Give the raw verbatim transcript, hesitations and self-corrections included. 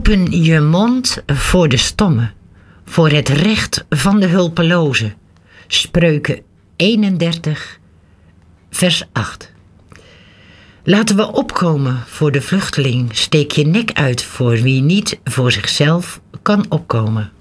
Open je mond voor de stomme, voor het recht van de hulpeloze. Spreuken eenendertig, vers acht. Laten we opkomen voor de vluchteling. Steek je nek uit voor wie niet voor zichzelf kan opkomen.